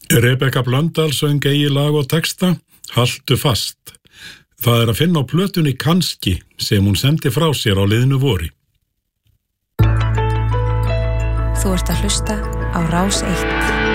Rebekka Blöndal söng eigið lag og texta, Haltu fast. Það að finna á plötunni Kannski sem hún sendi frá sér á liðnu vori. Þú ert að hlusta á Rás 1.